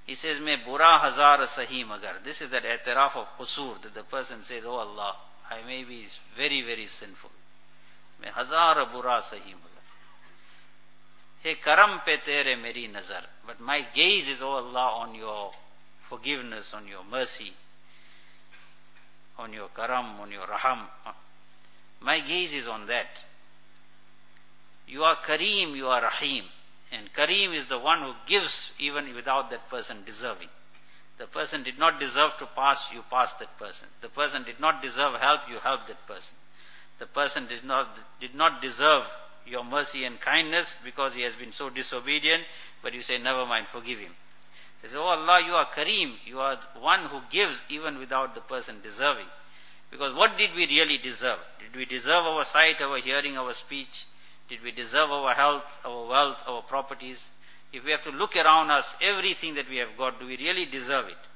He says, "May bura hazar sahi magar." This is that i'tiraf of qusur, that the person says, "Oh Allah, I may be very, very sinful. May hazar bura sahi magar. Hey karam pe tere meri nazar." But my gaze is, "Oh Allah, on your forgiveness, on your mercy, on your karam, on your raham. My gaze is on that. You are Kareem, you are Rahim. And Kareem is the one who gives even without that person deserving. The person did not deserve to pass, you pass that person. The person did not deserve help, you help that person. The person did not deserve your mercy and kindness because he has been so disobedient, but you say, never mind, forgive him." He says, "Oh Allah, you are Kareem, you are the one who gives even without the person deserving." Because what did we really deserve? Did we deserve our sight, our hearing, our speech? Did we deserve our health, our wealth, our properties? If we have to look around us, everything that we have got, do we really deserve it?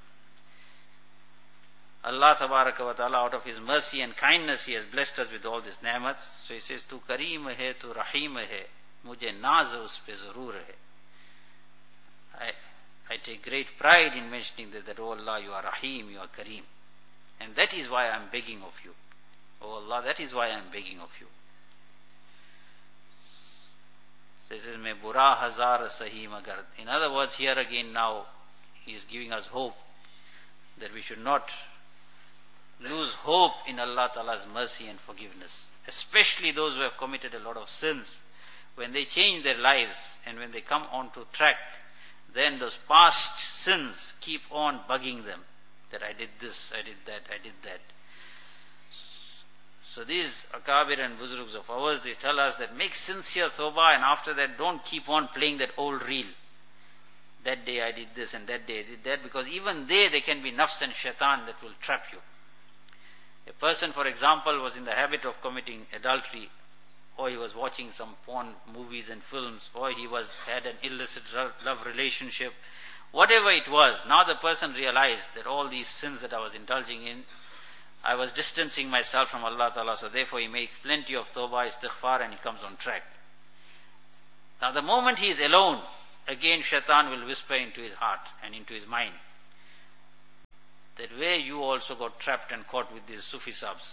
Allah Tabaraka wa Ta'ala, out of His mercy and kindness, He has blessed us with all these ni'mats. So He says, "Tu Kareem hai, tu Rahim hai, mujhe naaz us pe zarur hai." I take great pride in mentioning that, "Oh Allah, you are Rahim, you are Kareem. And that is why I am begging of you. Oh Allah, that is why I am begging of you." So he says, "May bura hazar sahi magar." In other words, here again now, he is giving us hope that we should not lose hope in Allah Ta'ala's mercy and forgiveness. Especially those who have committed a lot of sins. When they change their lives and when they come onto track, then those past sins keep on bugging them. That I did this, I did that, I did that. So these Akabir and Buzrugs of ours, they tell us that make sincere tawbah, and after that don't keep on playing that old reel. That day I did this and that day I did that, because even they can be nafs and shaitan that will trap you. A person, for example, was in the habit of committing adultery, or he was watching some porn movies and films, or he had an illicit love relationship. Whatever it was, now the person realized that all these sins that I was indulging in, I was distancing myself from Allah Ta'ala, so therefore he makes plenty of tawbah, istighfar, and he comes on track. Now the moment he is alone, again shaitan will whisper into his heart and into his mind that where you also got trapped and caught with these Sufi sabs.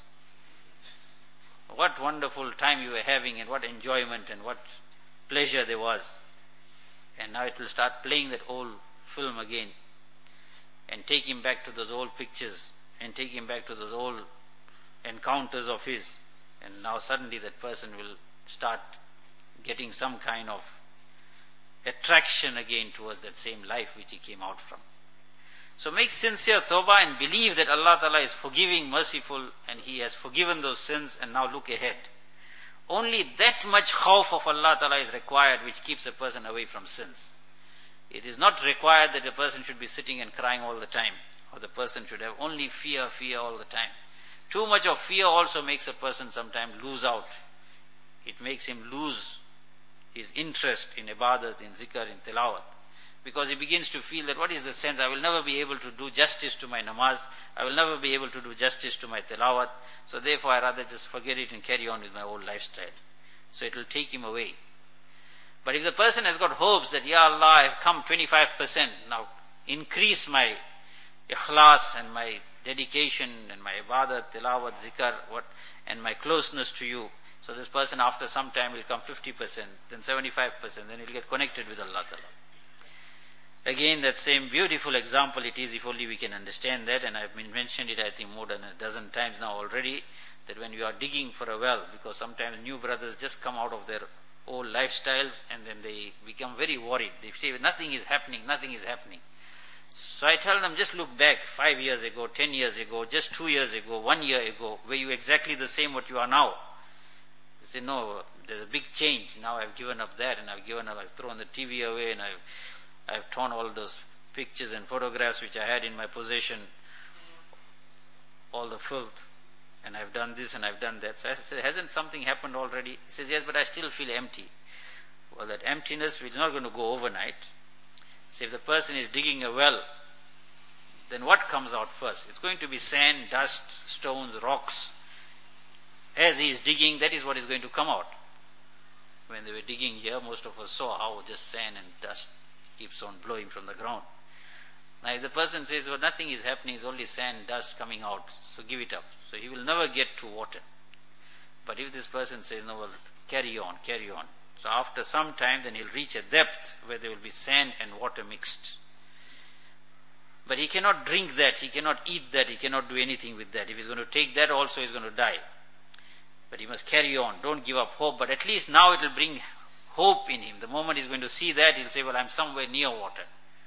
What wonderful time you were having, and what enjoyment and what pleasure there was. And now it will start playing that old film again and take him back to those old pictures and take him back to those old encounters of his. And now suddenly that person will start getting some kind of attraction again towards that same life which he came out from. So make sincere tawbah and believe that Allah Ta'ala is forgiving, merciful, and He has forgiven those sins, and now look ahead. Only that much khawf of Allah Ta'ala is required which keeps a person away from sins. It is not required that a person should be sitting and crying all the time, or the person should have only fear all the time. Too much of fear also makes a person sometimes lose out. It makes him lose his interest in ibadat, in zikr, in tilawat. Because he begins to feel that what is the sense? I will never be able to do justice to my namaz. I will never be able to do justice to my tilawat. So therefore I rather just forget it and carry on with my old lifestyle. So it will take him away. But if the person has got hopes that, Ya Allah, I have come 25%, now increase my ikhlas and my dedication and my ibadat, tilawat, zikr, and my closeness to you. So this person after some time will come 50%, then 75%, then he'll get connected with Allah Ta'ala. Again, that same beautiful example it is, if only we can understand that, and I've mentioned it I think more than a dozen times now already, that when you are digging for a well, because sometimes new brothers just come out of their old lifestyles and then they become very worried. They say, nothing is happening. So I tell them, just look back 5 years ago, 10 years ago, just 2 years ago, 1 year ago, were you exactly the same what you are now? They say, no, there's a big change. Now I've given up that, and I've thrown the TV away, and I've torn all those pictures and photographs which I had in my possession, all the filth, and I've done this and I've done that. So I said, hasn't something happened already? He says, yes, but I still feel empty. Well, that emptiness is not going to go overnight. So if the person is digging a well, then what comes out first? It's going to be sand, dust, stones, rocks. As he is digging, that is what is going to come out. When they were digging here, most of us saw how just sand and dust keeps on blowing from the ground. Now if the person says, well, nothing is happening, it's only sand, dust coming out, so give it up. So he will never get to water. But if this person says, no, well, carry on, carry on. So after some time, then he'll reach a depth where there will be sand and water mixed. But he cannot drink that, he cannot eat that, he cannot do anything with that. If he's going to take that also, he's going to die. But he must carry on, don't give up hope. But at least now it will bring hope in him. The moment he's going to see that, he'll say, well, I'm somewhere near water.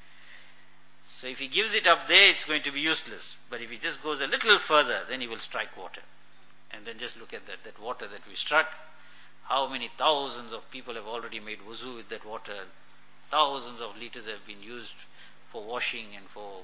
So if he gives it up there, it's going to be useless. But if he just goes a little further, then he will strike water. And then just look at that water that we struck. How many thousands of people have already made wuzu with that water. Thousands of liters have been used for washing and for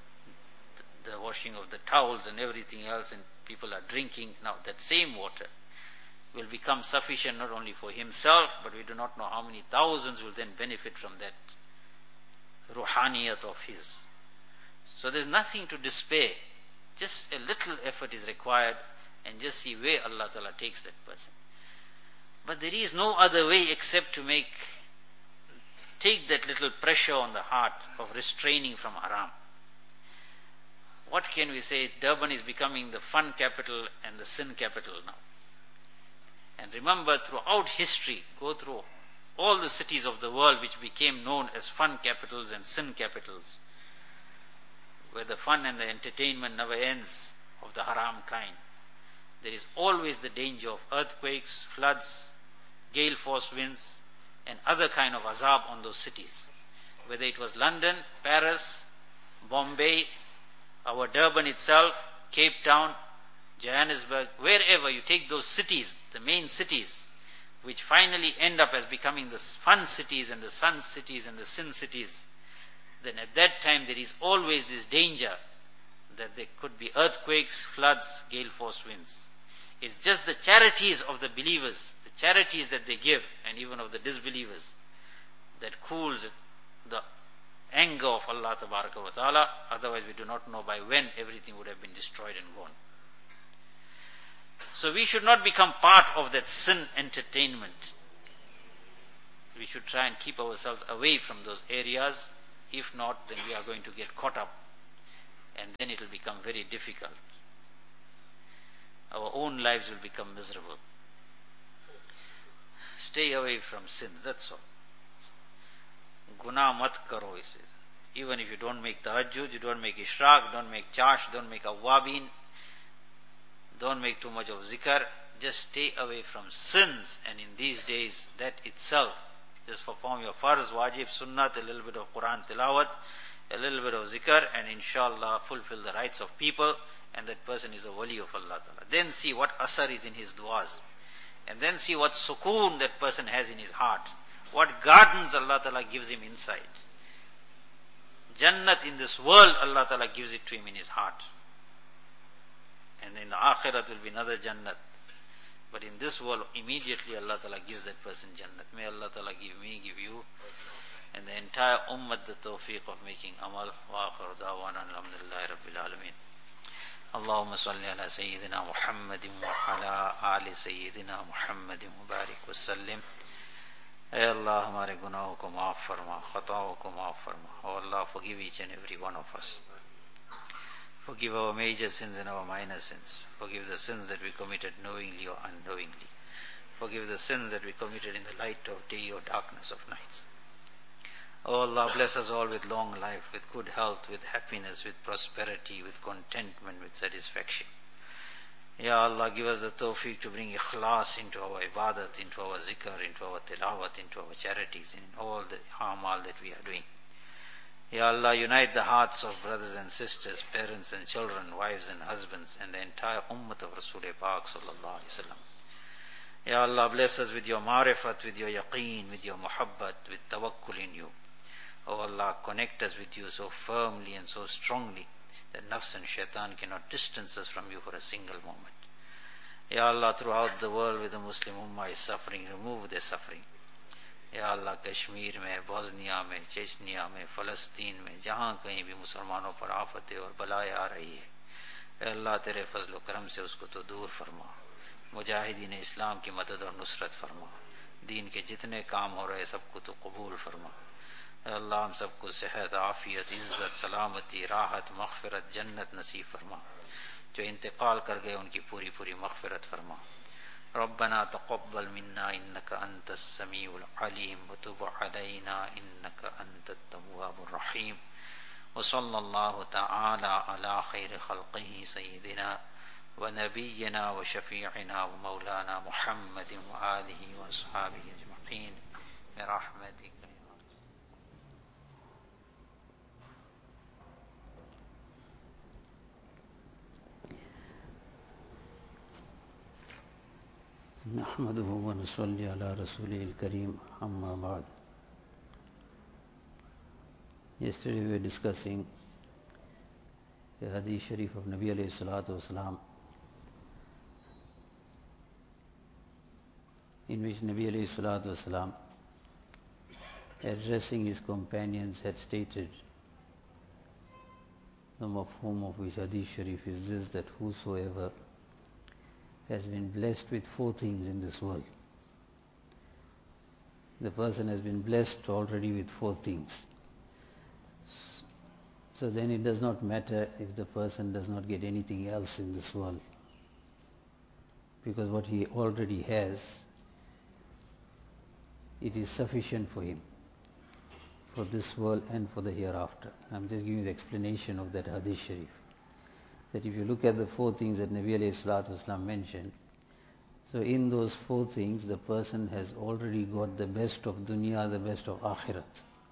the washing of the towels and everything else, and people are drinking. Now that same water will become sufficient not only for himself, but we do not know how many thousands will then benefit from that ruhaniyat of his. So there's nothing to despair. Just a little effort is required, and just see where Allah Ta'ala takes that person. But there is no other way except to take that little pressure on the heart of restraining from haram. What can we say? Durban is becoming the fun capital and the sin capital now. And remember, throughout history, go through all the cities of the world which became known as fun capitals and sin capitals, where the fun and the entertainment never ends of the haram kind. There is always the danger of earthquakes, floods, gale force winds, and other kind of azab on those cities. Whether it was London, Paris, Bombay, our Durban itself, Cape Town, Johannesburg, wherever you take those cities, the main cities, which finally end up as becoming the fun cities and the sun cities and the sin cities, then at that time there is always this danger that there could be earthquakes, floods, gale force winds. It's just the charities of the believers, the charities that they give, and even of the disbelievers, that cools the anger of Allah Tabaraka wa Ta'ala. Otherwise we do not know by when everything would have been destroyed and gone. So we should not become part of that sin entertainment. We should try and keep ourselves away from those areas. If not, then we are going to get caught up, and then it will become very difficult. Our own lives will become miserable. Stay away from sins, that's all. Guna mat karo, he says. Even if you don't make tahajjud, you don't make ishraq, don't make chash, don't make awwabin, don't make too much of zikr, just stay away from sins. And in these days, that itself, just perform your farz, wajib, sunnat, a little bit of Quran tilawat, a little bit of zikr, and inshallah fulfill the rights of people, and that person is a wali of Allah Ta'ala. Then see what asar is in his du'as, and then see what sukoon that person has in his heart, what gardens Allah Ta'ala gives him inside. Jannat in this world, Allah Ta'ala gives it to him in his heart. And in the akhirat will be another jannat. But in this world, immediately Allah Ta'ala gives that person jannat. May Allah Ta'ala give me, give you, and the entire ummah the tawfiq of making amal. Wa akhir da'wana alhamdulillahi rabbil alameen. Allahumma salli ala Sayyidina Muhammadin wa ala ali Sayyidina Muhammadin wa barik wa sallim. Ay Allah, hamare gunaahon ko maaf farma, khataon ko maaf farma. Oh Allah, forgive each and every one of us. Forgive our major sins and our minor sins. Forgive the sins that we committed knowingly or unknowingly. Forgive the sins that we committed in the light of day or darkness of nights. Oh Allah, bless us all with long life, with good health, with happiness, with prosperity, with contentment, with satisfaction. Ya Allah, give us the tawfiq to bring ikhlas into our ibadat, into our zikr, into our tilawat, into our charities, in all the amal that we are doing. Ya Allah, unite the hearts of brothers and sisters, parents and children, wives and husbands, and the entire ummah of Rasul-e Pak sallallahu alaihi wasallam. Ya Allah, bless us with your marifat, with your yaqeen, with your muhabbat, with tawakkul in you. Oh Allah, connect us with you so firmly and so strongly that nafs and shaitan cannot distance us from you for a single moment. Ya Allah, throughout the world where the Muslim ummah is suffering, remove their suffering. Ya Allah, Kashmir mein, Bosnia mein, Chechnya mein, Palestine mein, jahan kahin bhi Musalmanon par aafatein aur balaएं आ रही है, Allah तेरे फजल करम से उसको तो दूर फरमा. मुजाहिदीन इस्लाम की मदद और नुसरत फरमा. दीन के जितने काम हो रहे सबको तो कबूल फरमा. अल्लाह हम सबको सेहत, आफियत, इज्जत, सलामती, राहत, मग़फ़िरत, जन्नत नसीब फरमा। जो इंतकाल कर गए उनकी पूरी पूरी मग़फ़िरत फरमा। रब्बना तक़ब्बल मिन्ना इन्नका अंतस समीउल अलीम व तुब अलैना इन्नका अंतत तव्वाबुर रहीम। व सल्लल्लाहु तआला अला खैर खल्क़िही सय्यिदिना व नबिय्यिना व शफ़ीअना व मौलाना मुहम्मदिन व आलिहि व अस्हाबिहि अजमईन बिरहमतिक। नहमदुहु व नसल्ली अला रसूलिल करीम, अम्मा बाद. Yesterday we were discussing the Hadith Sharif of Nabi alayhi salatu wasalam, in which Nabi alayhi salatu wasalam, addressing his companions, had stated, the mafhum of which Hadith Sharif is this, that whosoever has been blessed with 4 things in this world, the person has been blessed already with 4 things. So then it does not matter if the person does not get anything else in this world, because what he already has, it is sufficient for him, for this world and for the hereafter. I'm just giving the explanation of that Hadith Sharif. That if you look at the 4 things that Nabi alayhi salatu wasalam mentioned, so in those 4 things the person has already got the best of dunya, the best of akhirat.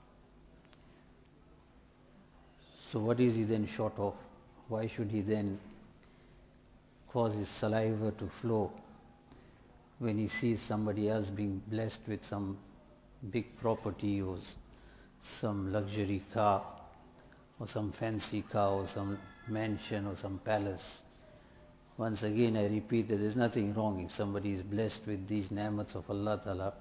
So what is he then short of? Why should he then cause his saliva to flow when he sees somebody else being blessed with some big property or some luxury car or some fancy car or some mansion or some palace? Once again I repeat that there is nothing wrong if somebody is blessed with these ni'mats of Allah Ta'ala,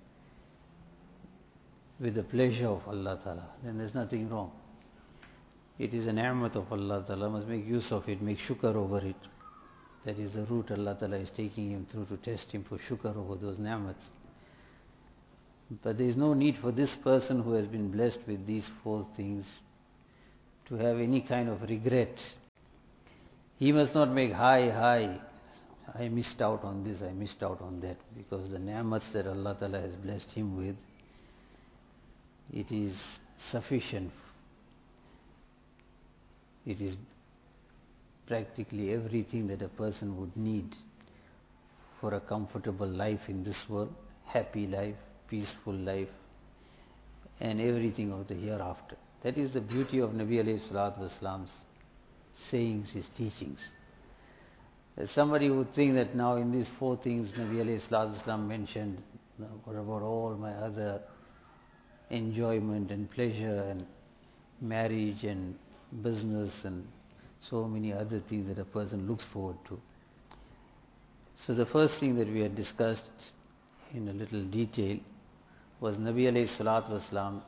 with the pleasure of Allah Ta'ala, then there is nothing wrong. It is a ni'mat of Allah Ta'ala, must make use of it, make shukr over it. That is the route Allah Ta'ala is taking him through, to test him for shukr over those ni'mats. But there is no need for this person who has been blessed with these 4 things to have any kind of regret. He must not make I missed out on this, I missed out on that, because the ni'mats that Allah Ta'ala has blessed him with, it is sufficient. It is practically everything that a person would need for a comfortable life in this world, happy life, peaceful life, and everything of the hereafter. That is the beauty of Nabi alayhi salatu wasalam's sayings, his teachings. Somebody would think that now in these 4 things Nabi alayhi salatu wasalam mentioned, what about all my other enjoyment and pleasure and marriage and business and so many other things that a person looks forward to. So the first thing that we had discussed in a little detail was Nabi alayhi salatu wasalam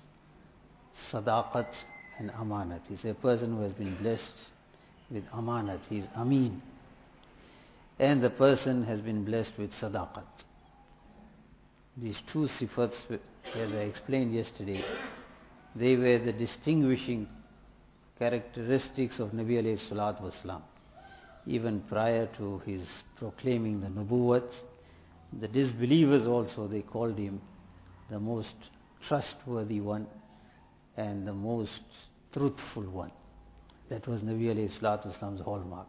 sadaqat and amanat. He's a person who has been blessed with amanat, he is ameen, and the person has been blessed with sadaqat. These 2 sifats, as I explained yesterday, they were the distinguishing characteristics of Nabi alayhi salatu wasalam. Even prior to his proclaiming the nubuwwat, the disbelievers also, they called him the most trustworthy one and the most truthful one. That was Nabi alayhi salatu wasalam's hallmark.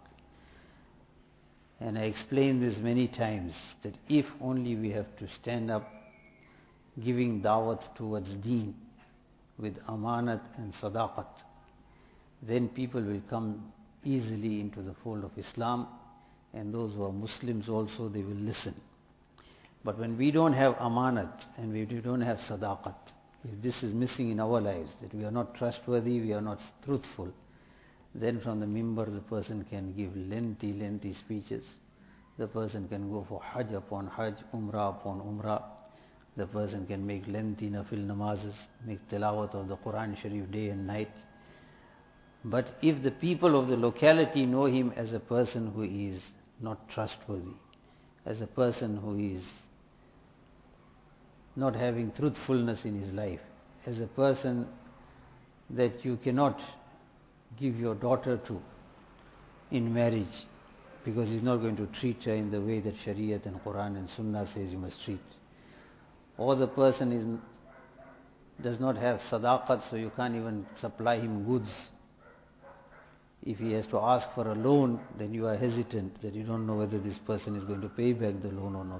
And I explained this many times, that if only we have to stand up giving da'wat towards deen with amanat and sadaqat, then people will come easily into the fold of Islam, and those who are Muslims also, they will listen. But when we don't have amanat and we don't have sadaqat, if this is missing in our lives, that we are not trustworthy, we are not truthful, then from the mimbar the person can give lengthy speeches. The person can go for hajj upon hajj, umrah upon umrah. The person can make lengthy nafil namazes, make tilawat of the Quran Sharif day and night. But if the people of the locality know him as a person who is not trustworthy, as a person who is not having truthfulness in his life, as a person that you cannot give your daughter to in marriage, because he's not going to treat her in the way that Shariat and Quran and Sunnah says you must treat. Or the person does not have sadaqat, so you can't even supply him goods. If he has to ask for a loan, then you are hesitant that you don't know whether this person is going to pay back the loan or not.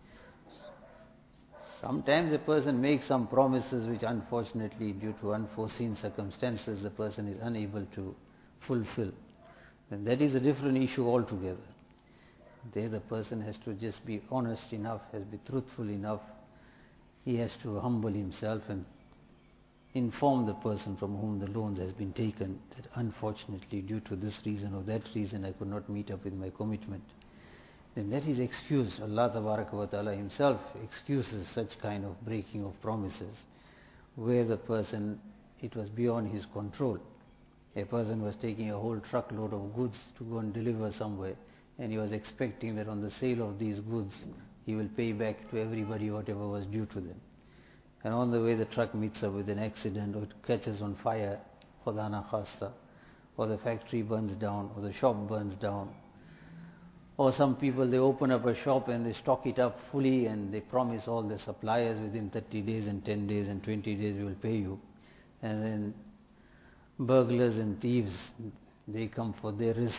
Sometimes a person makes some promises which unfortunately, due to unforeseen circumstances, the person is unable to fulfill. And that is a different issue altogether. There the person has to just be honest enough, has to be truthful enough. He has to humble himself and inform the person from whom the loans has been taken that unfortunately due to this reason or that reason I could not meet up with my commitment. Then that is excused. Allah wa ta'ala himself excuses such kind of breaking of promises where the person, it was beyond his control. A person was taking a whole truckload of goods to go and deliver somewhere, and he was expecting that on the sale of these goods he will pay back to everybody whatever was due to them. And on the way the truck meets up with an accident, or it catches on fire, Khuda na khasta, or the factory burns down, or the shop burns down. Or some people, they open up a shop and they stock it up fully and they promise all the suppliers within 30 days and 10 days and 20 days we will pay you. And then burglars and thieves, they come for their risk.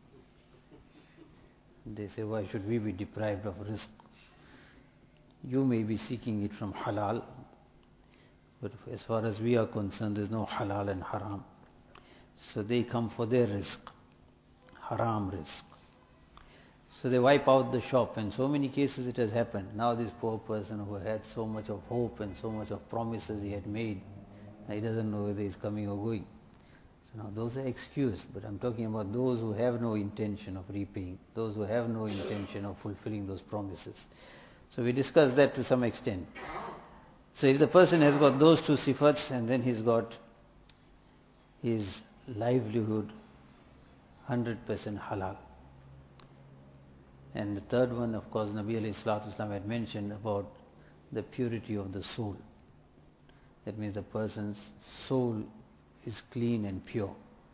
They say, why should we be deprived of risk? You may be seeking it from halal, but as far as we are concerned, there is no halal and haram. So they come for their risk, haram risk. So they wipe out the shop, and so many cases it has happened. Now this poor person who had so much of hope and so much of promises he had made, he doesn't know whether he's coming or going. So now those are excused, but I'm talking about those who have no intention of repaying, those who have no intention of fulfilling those promises. So we discussed that to some extent. So if the person has got those two sifats, and then he's got his livelihood 100% halal. And the third one, of course, Nabi alayhi salatu wasalam had mentioned about the purity of the soul. That means the person's soul is clean and pure.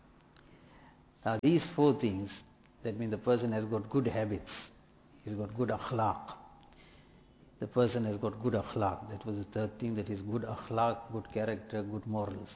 Now these four things, that means the person has got good habits, he's got good akhlaq. The person has got good akhlaq. That was the third thing, that is good akhlaq, good character, good morals.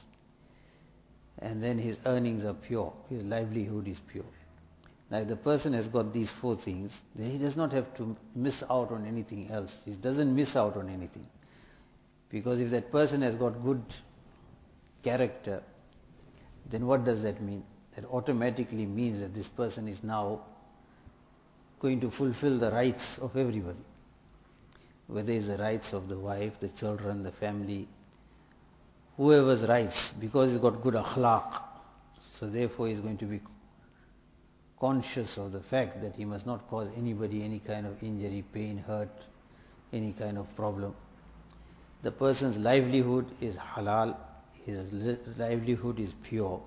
And then his earnings are pure, his livelihood is pure. Now if the person has got these four things, then he does not have to miss out on anything else. He doesn't miss out on anything. Because if that person has got good character, then what does that mean? That automatically means that this person is now going to fulfill the rights of everybody. Whether it's the rights of the wife, the children, the family, whoever's rights, because he's got good akhlaq. So therefore he's going to be conscious of the fact that he must not cause anybody any kind of injury, pain, hurt, any kind of problem. The person's livelihood is halal, his livelihood is pure.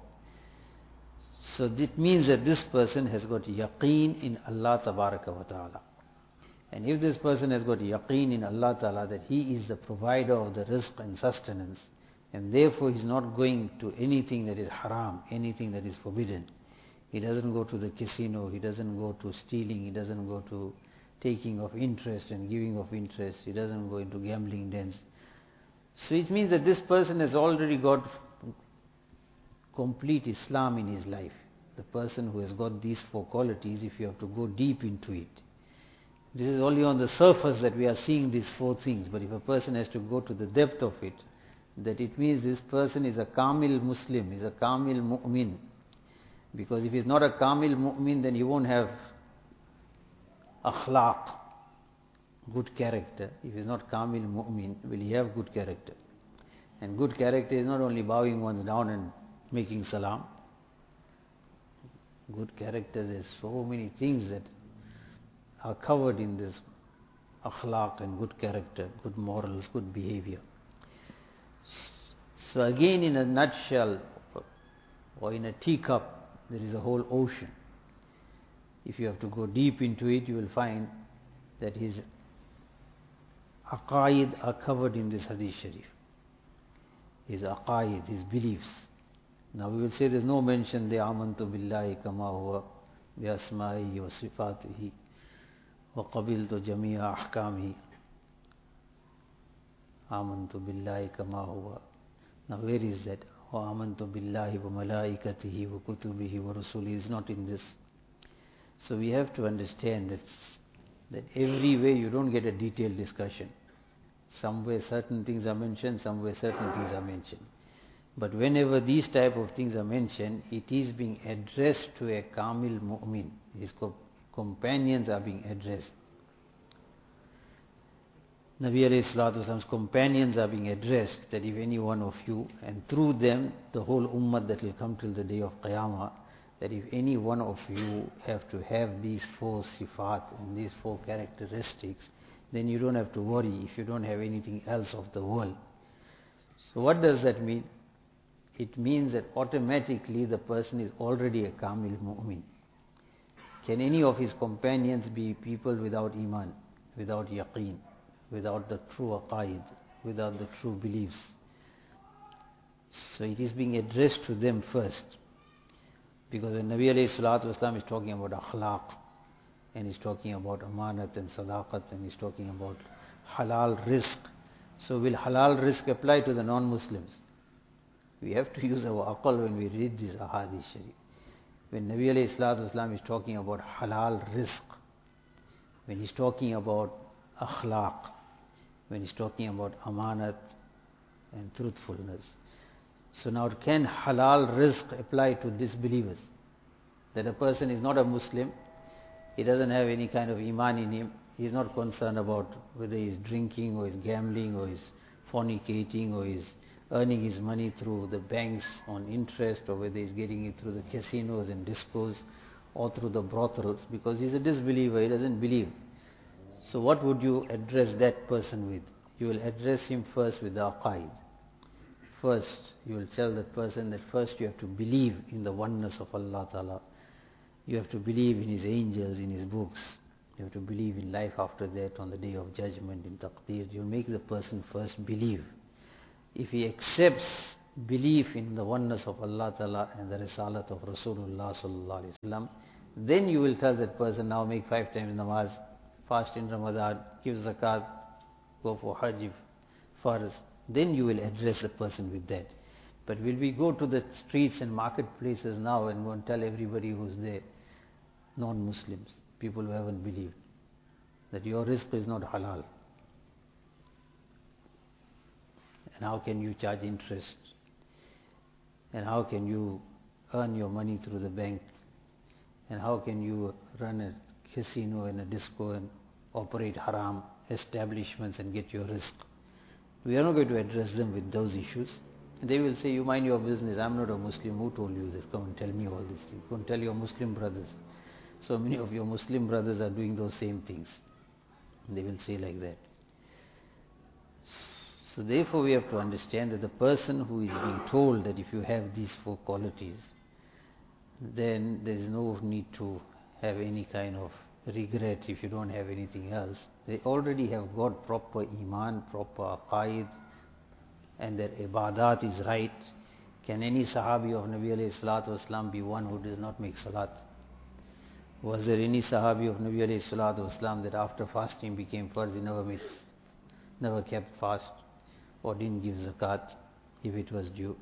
So that means that this person has got yaqeen in Allah tabaraka wa ta'ala. And if this person has got yaqeen in Allah ta'ala that He is the provider of the rizq and sustenance, and therefore he is not going to anything that is haram, anything that is forbidden. He doesn't go to the casino, he doesn't go to stealing, he doesn't go to taking of interest and giving of interest, he doesn't go into gambling dens. So it means that this person has already got complete Islam in his life. The person who has got these four qualities, if you have to go deep into it, this is only on the surface that we are seeing these four things, but if a person has to go to the depth of it, that it means this person is a kamil Muslim, is a kamil mu'min. Because if he's not a kamil mu'min, then he won't have akhlaq, good character. If he's not kamil mu'min, will he have good character? And good character is not only bowing one's down and making salam. Good character, there's so many things that are covered in this akhlaq and good character, good morals, good behavior. So again, in a nutshell, or in a teacup, there is a whole ocean. If you have to go deep into it, you will find that his aqaid are covered in this hadith sharif. his aqaid, his beliefs. Now we will say there's no mention there, amantu billahi kama huwa bi asma'ihi wa sifatihi wa qabiltu jami'a ahkamihi. Amantu billahi kama huwa. Now where is that? Wa amantu billahi wa malaikatihi wa kutubihi wa rusulihi is not in this. So we have to understand that everywhere you don't get a detailed discussion. Somewhere certain things are mentioned, somewhere certain things are mentioned. But whenever these type of things are mentioned, it is being addressed to a Kamil Mu'min. His companions are being addressed. Nabi alayhi salatu wasalam's companions are being addressed, that if any one of you, and through them the whole ummah that will come till the day of Qiyamah, that if any one of you have to have these 4 sifat and these 4 characteristics, then you don't have to worry if you don't have anything else of the world. So what does that mean? It means that automatically the person is already a Kamil Mu'min. Can any of his companions be people without Iman, without Yaqeen, without the true aqaid, without the true beliefs? So it is being addressed to them first. Because when Nabi alayhi salatu wasalam is talking about akhlaq, and he's talking about amanat and sadaqat, and he's talking about halal rizq, so will halal rizq apply to the non-Muslims? We have to use our aql when we read this ahadith sharif. When Nabi alayhi salatu wasalam is talking about halal rizq, when he's talking about akhlaq, when he's talking about amanat and truthfulness. So now can halal rizq apply to disbelievers? That a person is not a Muslim, he doesn't have any kind of iman in him, he is not concerned about whether he is drinking or is gambling or is fornicating or is earning his money through the banks on interest, or whether he is getting it through the casinos and discos or through the brothels, because he is a disbeliever, he doesn't believe. So what would you address that person with? You will address him first with the aqaid. First, you will tell that person that first you have to believe in the oneness of Allah Ta'ala. You have to believe in His angels, in His books. You have to believe in life after that, on the day of judgment, in taqdeer. You will make the person first believe. If he accepts belief in the oneness of Allah Ta'ala and the risalat of Rasulullah Sallallahu Alaihi Wasallam, then you will tell that person, now make 5 times namaz, fast in Ramadan, give zakat, go for hajj if farz. Then you will address the person with that. But will we go to the streets and marketplaces now and go and tell everybody who's there, non-Muslims, people who haven't believed, that your rizq is not halal? And how can you charge interest? And how can you earn your money through the bank? And how can you run a casino and a disco and operate haram establishments and get your rizq? We are not going to address them with those issues. And they will say, you mind your business, I'm not a Muslim, who told you this? Come and tell me all these things. Go and tell your Muslim brothers. So many of your Muslim brothers are doing those same things. And they will say like that. So therefore we have to understand that the person who is being told that if you have these 4 qualities, then there is no need to have any kind of regret if you don't have anything else. They already have got proper iman, proper aqaid, and their ibadat is right. Can any sahabi of Nabi alayhi salatu wasalam be one who does not make salat? Was there any sahabi of Nabi alayhi salatu wasalam that after fasting became farz, he never kept fast or didn't give zakat if it was due?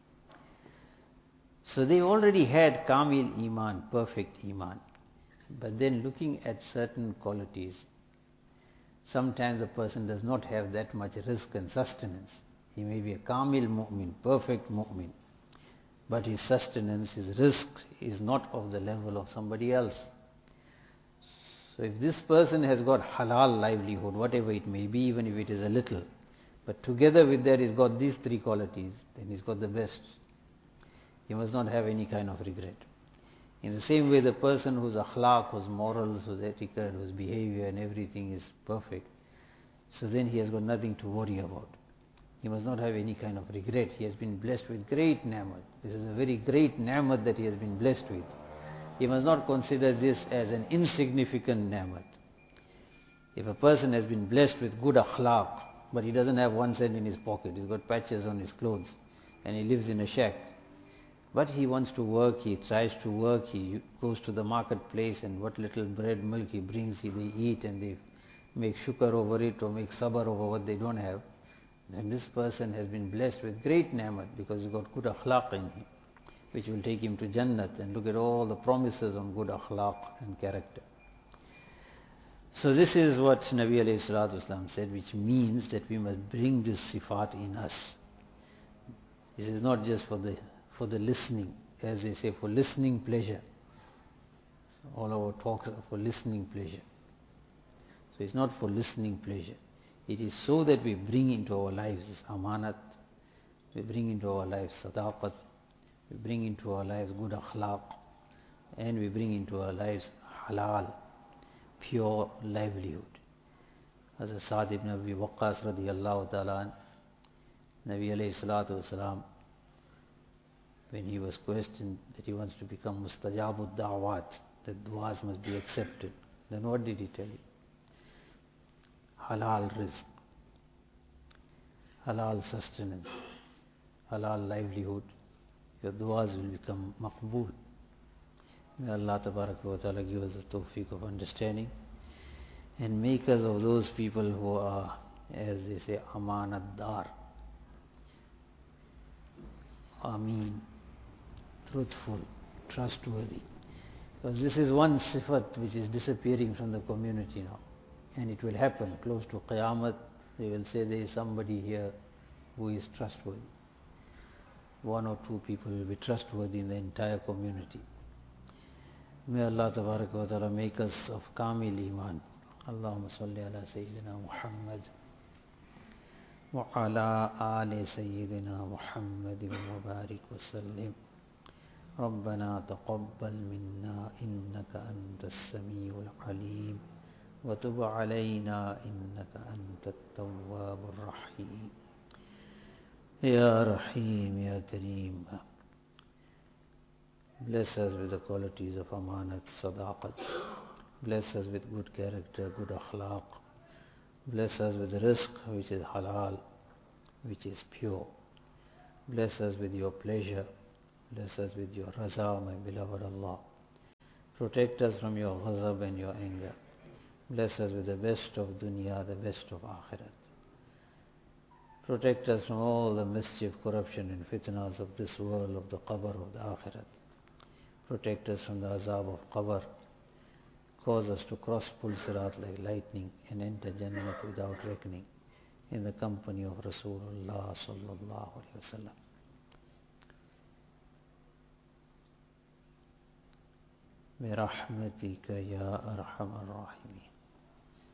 So they already had kamil iman, perfect iman. But then looking at certain qualities, sometimes a person does not have that much rizq and sustenance. He may be a kamil mu'min, perfect mu'min, but his sustenance, his rizq is not of the level of somebody else. So if this person has got halal livelihood, whatever it may be, even if it is a little, but together with that he's got these 3 qualities, then he's got the best. He must not have any kind of regret. In the same way, the person whose akhlaq, whose morals, whose etiquette, whose behavior and everything is perfect, so then he has got nothing to worry about. He must not have any kind of regret. He has been blessed with great ni'mat. This is a very great ni'mat that he has been blessed with. He must not consider this as an insignificant ni'mat. If a person has been blessed with good akhlaq, but he doesn't have 1 cent in his pocket. He's got patches on his clothes and he lives in a shack. But he wants to work, he tries to work, he goes to the marketplace, and what little bread, milk he brings, they eat and they make shukr over it or make sabr over what they don't have. And this person has been blessed with great ni'mat because he's got good akhlaq in him, which will take him to Jannat. And look at all the promises on good akhlaq and character. So this is what Nabi alayhi salatu wasalam said, which means that we must bring this sifat in us. This is not just for the listening, as they say, for listening pleasure. So all our talks are for listening pleasure. So it's not for listening pleasure. It is so that we bring into our lives this amanat, we bring into our lives sadaqat, we bring into our lives good akhlaq, and we bring into our lives halal, pure livelihood. As Sa'd ibn Abi Waqqas radiyallahu ta'ala, Nabi alayhi salatu wasalam, when he was questioned that he wants to become mustajabud da'wat, that du'as must be accepted, then what did he tell you? Halal rizq, halal sustenance, halal livelihood, your du'as will become maqbool. May Allah tabaraka wa ta'ala give us the tawfiq of understanding and make us of those people who are, as they say, amanat dar, ameen, truthful, trustworthy. Because this is one sifat which is disappearing from the community now. And it will happen close to Qiyamah. They will say there is somebody here who is trustworthy. 1 or 2 people will be trustworthy in the entire community. May Allah tabaraka wa ta'ala make us of kamil iman. Allahumma salli ala Sayyidina Muhammad wa ala ali Sayyidina Muhammad wa barik wa sallim. ربنا تقبل منا إنك أنت السميع العليم وتب علينا إنك أنت التواب الرحيم يا رحيم يا كريم. Bless us with the qualities of amanat, sadaqat. Bless us with good character, good akhlaq. Bless us with rizq which is halal, which is pure. Bless us with your pleasure. Bless us with your raza, my beloved Allah. Protect us from your ghazab and your anger. Bless us with the best of dunya, the best of akhirat. Protect us from all the mischief, corruption and fitnas of this world, of the qabr, of the akhirat. Protect us from the azab of qabr. Cause us to cross Pul Sirat like lightning and enter Jannat without reckoning in the company of Rasulullah sallallahu alaihi wasallam. برحمتك يا أرحم الراحمين.